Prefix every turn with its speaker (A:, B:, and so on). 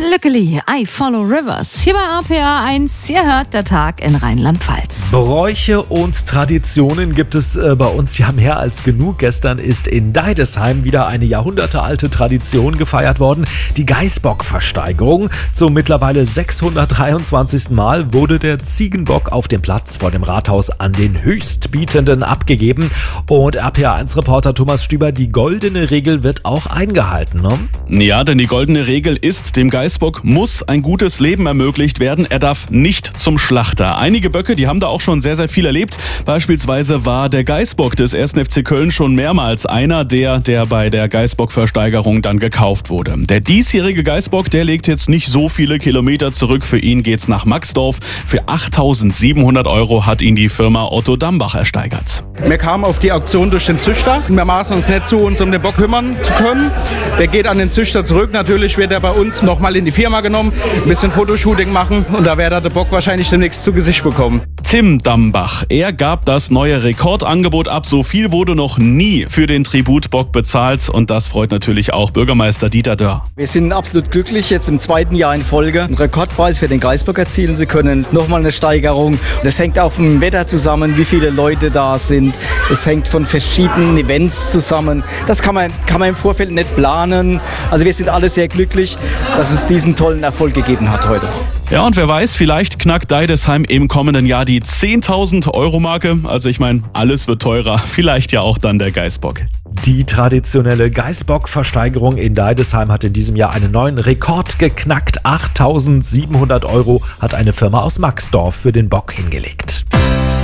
A: Lückeli, I Follow Rivers. Hier bei RPA 1, ihr hört der Tag in Rheinland-Pfalz.
B: Bräuche und Traditionen gibt es bei uns ja mehr als genug. Gestern ist in Deidesheim wieder eine jahrhundertealte Tradition gefeiert worden. Die Geißbock-Versteigerung. Zum mittlerweile 623. Mal wurde der Ziegenbock auf dem Platz vor dem Rathaus an den Höchstbietenden abgegeben. Und RPA 1-Reporter Thomas Stüber, die goldene Regel wird auch eingehalten, ne?
C: Ja, denn die goldene Regel ist, dem Geißbock muss ein gutes Leben ermöglicht werden. Er darf nicht zum Schlachter. Einige Böcke, die haben da auch schon sehr, sehr viel erlebt. Beispielsweise war der Geißbock des 1. FC Köln schon mehrmals einer, der bei der Geißbock-Versteigerung dann gekauft wurde. Der diesjährige Geißbock, der legt jetzt nicht so viele Kilometer zurück. Für ihn geht's nach Maxdorf. Für 8.700 € hat ihn die Firma Otto Dambach ersteigert.
D: Wir kamen auf die Auktion durch den Züchter. Wir maßen uns nicht zu, uns um den Bock kümmern zu können. Der geht an den Züchter zurück. Natürlich wird er bei uns nochmal in die Firma genommen, ein bisschen Fotoshooting machen und da wird der Bock wahrscheinlich demnächst zu Gesicht bekommen.
C: Tim Dambach, er gab das neue Rekordangebot ab. So viel wurde noch nie für den Tributbock bezahlt und das freut natürlich auch Bürgermeister Dieter Dörr.
E: Wir sind absolut glücklich, jetzt im zweiten Jahr in Folge einen Rekordpreis für den Geißbock erzielen zu können. Nochmal eine Steigerung. Das hängt auch vom Wetter zusammen, wie viele Leute da sind. Es hängt von verschiedenen Events zusammen. Das kann man im Vorfeld nicht planen. Also wir sind alle sehr glücklich, dass es diesen tollen Erfolg gegeben hat heute.
C: Ja, und wer weiß, vielleicht knackt Deidesheim im kommenden Jahr die 10.000 € Marke. Also ich meine, alles wird teurer. Vielleicht ja auch dann der Geißbock.
B: Die traditionelle Geißbock-Versteigerung in Deidesheim hat in diesem Jahr einen neuen Rekord geknackt. 8.700 € hat eine Firma aus Maxdorf für den Bock hingelegt.